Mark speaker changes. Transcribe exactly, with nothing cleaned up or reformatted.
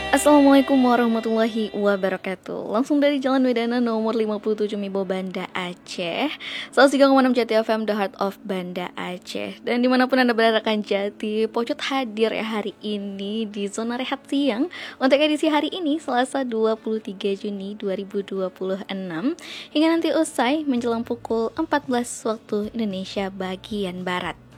Speaker 1: Assalamualaikum warahmatullahi wabarakatuh. Langsung dari Jalan Wedana nomor lima puluh tujuh Mibo, Banda Aceh. seratus tiga koma enam Jati F M, The Heart of Banda Aceh. Dan dimanapun Anda berada kan Jati, Pocot hadir ya hari ini di zona rehat siang untuk edisi hari ini Selasa dua puluh tiga Juni dua ribu dua puluh enam hingga nanti usai menjelang pukul empat belas waktu Indonesia bagian Barat.